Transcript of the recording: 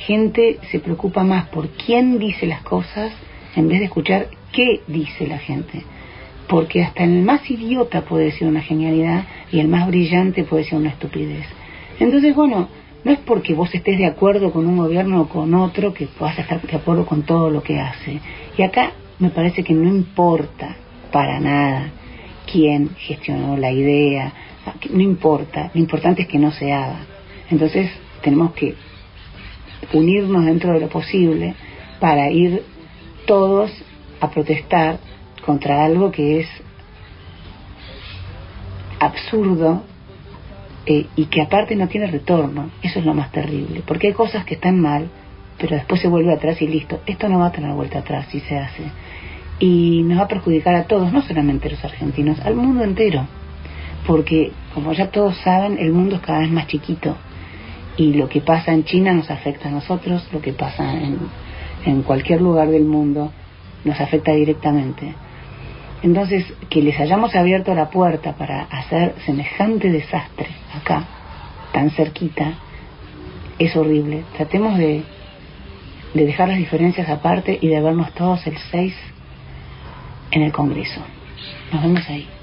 Gente se preocupa más por quién dice las cosas en vez de escuchar qué dice la gente. Porque hasta el más idiota puede decir una genialidad y el más brillante puede decir una estupidez. Entonces, bueno, no es porque vos estés de acuerdo con un gobierno o con otro que puedas estar de acuerdo con todo lo que hace. Y acá me parece que no importa para nada quién gestionó la idea, no importa, lo importante es que no se haga. Entonces tenemos que unirnos dentro de lo posible para ir todos a protestar contra algo que es absurdo, y que aparte no tiene retorno. Eso es lo más terrible, porque hay cosas que están mal, pero después se vuelve atrás y listo. Esto no va a tener vuelta atrás si se hace, y nos va a perjudicar a todos, no solamente a los argentinos, al mundo entero, porque como ya todos saben, el mundo es cada vez más chiquito, y lo que pasa en China nos afecta a nosotros, lo que pasa en cualquier lugar del mundo nos afecta directamente. Entonces, que les hayamos abierto la puerta para hacer semejante desastre acá, tan cerquita, es horrible. Tratemos de dejar las diferencias aparte y de vernos todos el 6 en el Congreso. Nos vemos ahí.